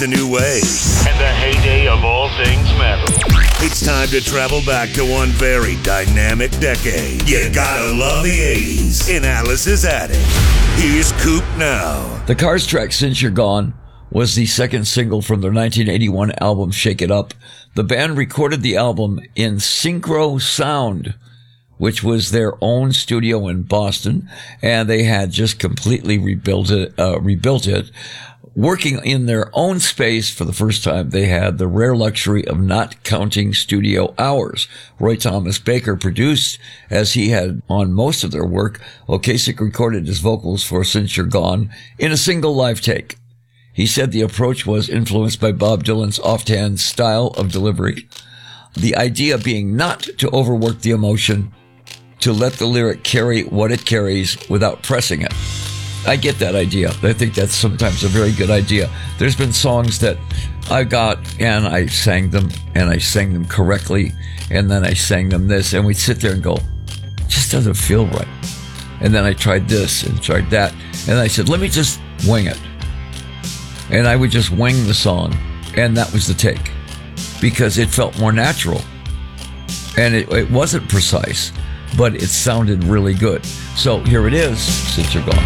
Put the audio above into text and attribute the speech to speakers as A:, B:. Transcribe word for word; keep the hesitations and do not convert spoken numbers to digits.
A: the new wave.
B: And the heyday of all things metal.
A: It's time to travel back to one very dynamic decade. You gotta love the eighties in Alice's Attic. Here's Coop now.
C: The Cars track Since You're Gone was the second single from their nineteen eighty-one album Shake It Up. The band recorded the album in Synchro Sound, which was their own studio in Boston, and they had just completely rebuilt it, uh, rebuilt it. Working in their own space for the first time, they had the rare luxury of not counting studio hours. Roy Thomas Baker produced, as he had on most of their work. Ocasek recorded his vocals for Since You're Gone in a single live take. He said the approach was influenced by Bob Dylan's offhand style of delivery. The idea being not to overwork the emotion, to let the lyric carry what it carries without pressing it. I get that idea. I think that's sometimes a very good idea. There's been songs that I got and I sang them and I sang them correctly and then I sang them this and we'd sit there and go, it just doesn't feel right. And then I tried this and tried that and I said, let me just wing it. And I would just wing the song and that was the take because it felt more natural and it, it wasn't precise, but it sounded really good. So here it is, Since You're Gone.